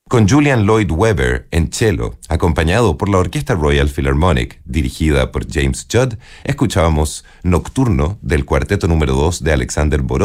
Con Julian Lloyd Webber en cello, acompañado por la Orquesta Royal Philharmonic, dirigida por James Judd, escuchábamos Nocturno del Cuarteto número 2 de Alexander Borov,